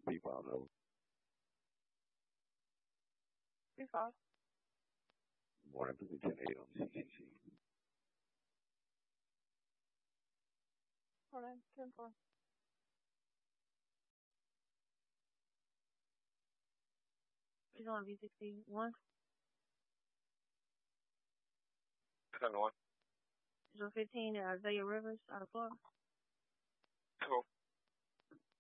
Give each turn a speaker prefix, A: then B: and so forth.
A: people I know.
B: 3-5.
A: Morning, people 10-8 on CCC.
B: Hold on. 10-4. He's on V61.
C: 7-1.
B: He's on 15 at Isaiah Rivers out of Florida.